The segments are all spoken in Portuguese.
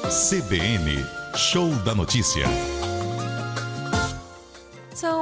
CBN, Show da Notícia. São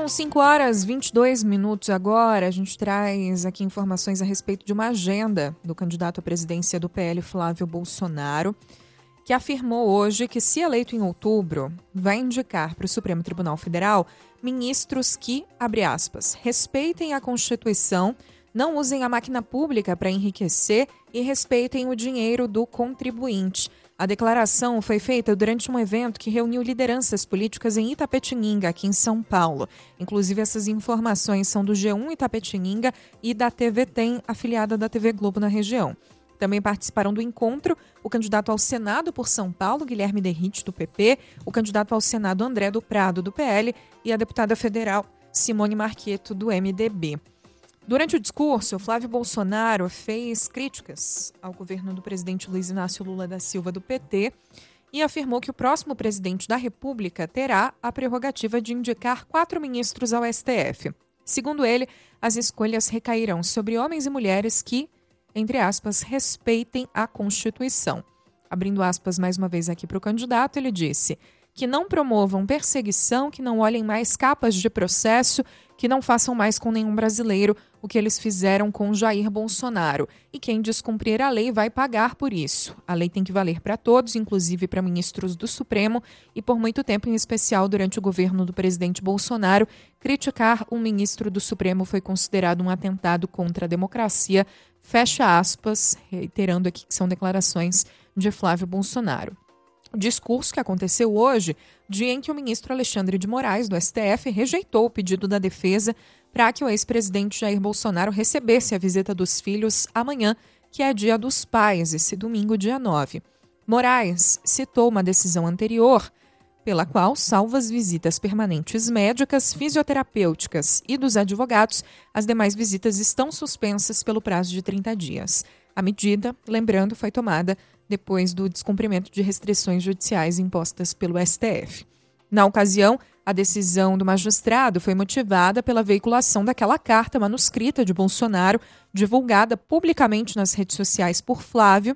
5h22 agora. A gente traz aqui informações a respeito de uma agenda do candidato à presidência do PL, Flávio Bolsonaro, que afirmou hoje que, se eleito em outubro, vai indicar para o Supremo Tribunal Federal ministros que, abre aspas, respeitem a Constituição, não usem a máquina pública para enriquecer e respeitem o dinheiro do contribuinte. A declaração foi feita durante um evento que reuniu lideranças políticas em Itapetininga, aqui em São Paulo. Inclusive, essas informações são do G1 Itapetininga e da TV Tem, afiliada da TV Globo na região. Também participaram do encontro o candidato ao Senado por São Paulo, Guilherme Derrite, do PP, o candidato ao Senado, André do Prado, do PL, e a deputada federal, Simone Marqueto, do MDB. Durante o discurso, Flávio Bolsonaro fez críticas ao governo do presidente Luiz Inácio Lula da Silva, do PT, e afirmou que o próximo presidente da República terá a prerrogativa de indicar 4 ministros ao STF. Segundo ele, as escolhas recairão sobre homens e mulheres que, entre aspas, respeitem a Constituição. Abrindo aspas mais uma vez aqui para o candidato, ele disse que não promovam perseguição, que não olhem mais capas de processo, que não façam mais com nenhum brasileiro o que eles fizeram com Jair Bolsonaro. E quem descumprir a lei vai pagar por isso. A lei tem que valer para todos, inclusive para ministros do Supremo, e por muito tempo, em especial durante o governo do presidente Bolsonaro, criticar um ministro do Supremo foi considerado um atentado contra a democracia, fecha aspas, reiterando aqui que são declarações de Flávio Bolsonaro. O discurso que aconteceu hoje, dia em que o ministro Alexandre de Moraes, do STF, rejeitou o pedido da defesa para que o ex-presidente Jair Bolsonaro recebesse a visita dos filhos amanhã, que é dia dos pais, esse domingo, dia 9. Moraes citou uma decisão anterior, pela qual, salvo as visitas permanentes médicas, fisioterapêuticas e dos advogados, as demais visitas estão suspensas pelo prazo de 30 dias. A medida, lembrando, foi tomada depois do descumprimento de restrições judiciais impostas pelo STF. Na ocasião, a decisão do magistrado foi motivada pela veiculação daquela carta manuscrita de Bolsonaro, divulgada publicamente nas redes sociais por Flávio.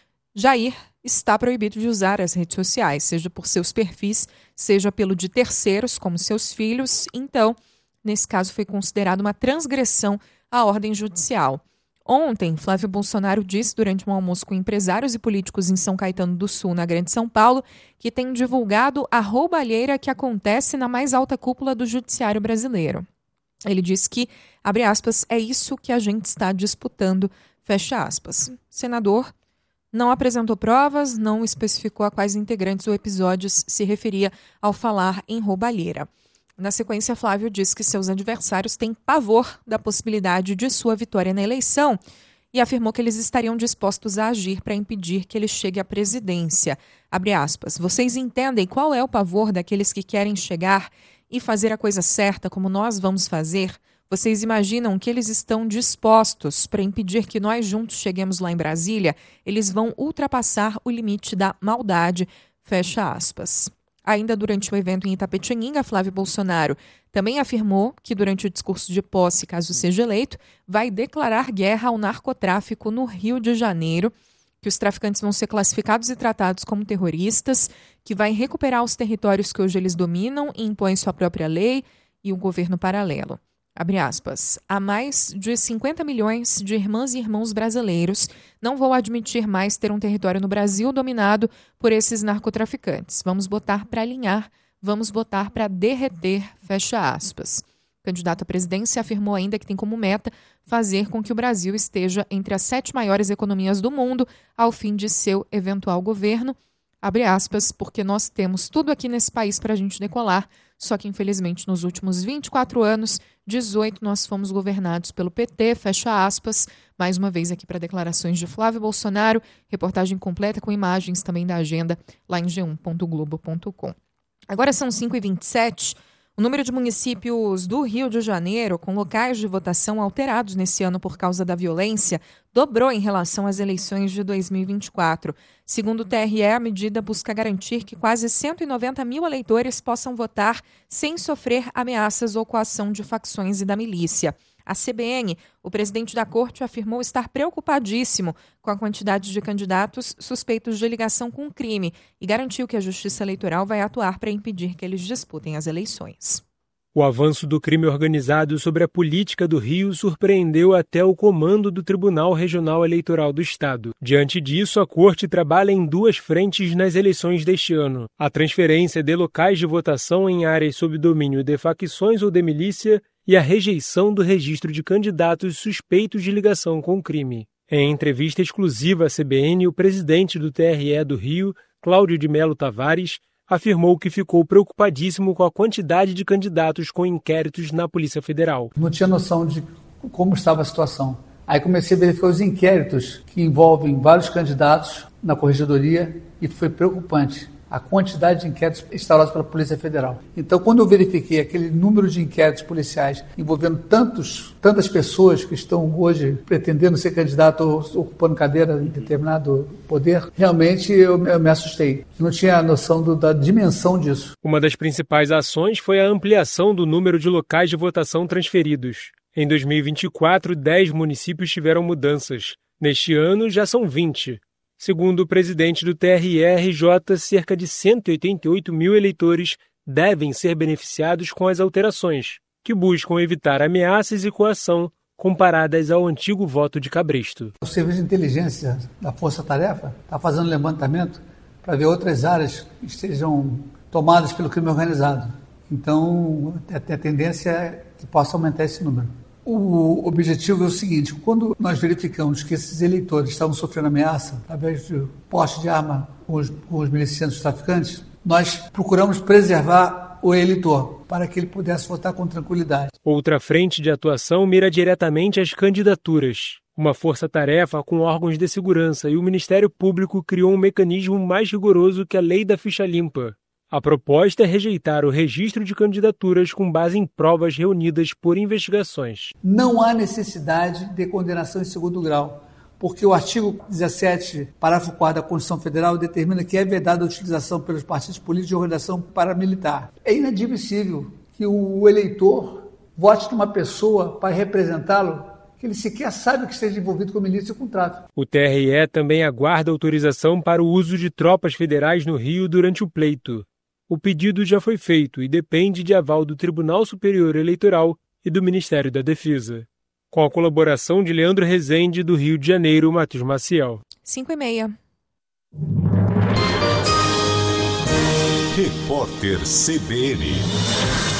Jair está proibido de usar as redes sociais, seja por seus perfis, seja pelo de terceiros, como seus filhos. Então, nesse caso, foi considerado uma transgressão à ordem judicial. Ontem, Flávio Bolsonaro disse durante um almoço com empresários e políticos em São Caetano do Sul, na Grande São Paulo, que tem divulgado a roubalheira que acontece na mais alta cúpula do judiciário brasileiro. Ele disse que, abre aspas, é isso que a gente está disputando, fecha aspas. O senador não apresentou provas, não especificou a quais integrantes ou episódios se referia ao falar em roubalheira. Na sequência, Flávio disse que seus adversários têm pavor da possibilidade de sua vitória na eleição e afirmou que eles estariam dispostos a agir para impedir que ele chegue à presidência. Abre aspas, vocês entendem qual é o pavor daqueles que querem chegar e fazer a coisa certa como nós vamos fazer? Vocês imaginam que eles estão dispostos para impedir que nós juntos cheguemos lá em Brasília? Eles vão ultrapassar o limite da maldade, fecha aspas. Ainda durante o evento em Itapetininga, Flávio Bolsonaro também afirmou que, durante o discurso de posse, caso seja eleito, vai declarar guerra ao narcotráfico no Rio de Janeiro, que os traficantes vão ser classificados e tratados como terroristas, que vai recuperar os territórios que hoje eles dominam e impõe sua própria lei e um governo paralelo. Abre aspas, há mais de 50 milhões de irmãs e irmãos brasileiros. Não vou admitir mais ter um território no Brasil dominado por esses narcotraficantes. Vamos botar para alinhar, vamos botar para derreter, fecha aspas. O candidato à presidência afirmou ainda que tem como meta fazer com que o Brasil esteja entre as 7 maiores economias do mundo ao fim de seu eventual governo. Abre aspas, porque nós temos tudo aqui nesse país para a gente decolar, só que infelizmente nos últimos 24 anos, 18 nós fomos governados pelo PT, fecha aspas. Mais uma vez aqui para declarações de Flávio Bolsonaro, reportagem completa com imagens também da agenda lá em g1.globo.com. Agora são 5h27. O número de municípios do Rio de Janeiro com locais de votação alterados nesse ano por causa da violência dobrou em relação às eleições de 2024. Segundo o TRE, a medida busca garantir que quase 190 mil eleitores possam votar sem sofrer ameaças ou coação de facções e da milícia. À CBN, o presidente da corte afirmou estar preocupadíssimo com a quantidade de candidatos suspeitos de ligação com o crime e garantiu que a Justiça Eleitoral vai atuar para impedir que eles disputem as eleições. O avanço do crime organizado sobre a política do Rio surpreendeu até o comando do Tribunal Regional Eleitoral do Estado. Diante disso, a Corte trabalha em duas frentes nas eleições deste ano: a transferência de locais de votação em áreas sob domínio de facções ou de milícia e a rejeição do registro de candidatos suspeitos de ligação com o crime. Em entrevista exclusiva à CBN, o presidente do TRE do Rio, Cláudio de Melo Tavares, afirmou que ficou preocupadíssimo com a quantidade de candidatos com inquéritos na Polícia Federal. Não tinha noção de como estava a situação. Aí comecei a verificar os inquéritos que envolvem vários candidatos na Corregedoria e foi preocupante a quantidade de inquéritos instaurados pela Polícia Federal. Então, quando eu verifiquei aquele número de inquéritos policiais envolvendo tantas pessoas que estão hoje pretendendo ser candidato ou ocupando cadeira em determinado poder, realmente eu me assustei. Eu não tinha noção da dimensão disso. Uma das principais ações foi a ampliação do número de locais de votação transferidos. Em 2024, 10 municípios tiveram mudanças. Neste ano, já são 20. Segundo o presidente do TRE-RJ, cerca de 188 mil eleitores devem ser beneficiados com as alterações, que buscam evitar ameaças e coação comparadas ao antigo voto de cabresto. O Serviço de Inteligência da Força Tarefa está fazendo levantamento para ver outras áreas que estejam tomadas pelo crime organizado. Então, a tendência é que possa aumentar esse número. O objetivo é o seguinte: quando nós verificamos que esses eleitores estavam sofrendo ameaça através de porte de arma com os milicianos traficantes, nós procuramos preservar o eleitor para que ele pudesse votar com tranquilidade. Outra frente de atuação mira diretamente as candidaturas. Uma força-tarefa com órgãos de segurança e o Ministério Público criou um mecanismo mais rigoroso que a Lei da Ficha Limpa. A proposta é rejeitar o registro de candidaturas com base em provas reunidas por investigações. Não há necessidade de condenação em segundo grau, porque o artigo 17, parágrafo 4 da Constituição Federal determina que é vedada a utilização pelos partidos políticos de organização paramilitar. É inadmissível que o eleitor vote numa pessoa para representá-lo que ele sequer sabe que esteja envolvido com milícia e com tráfico. O TRE também aguarda autorização para o uso de tropas federais no Rio durante o pleito. O pedido já foi feito e depende de aval do Tribunal Superior Eleitoral e do Ministério da Defesa. Com a colaboração de Leandro Rezende, do Rio de Janeiro, Matheus Maciel. 5h30. Repórter CBN.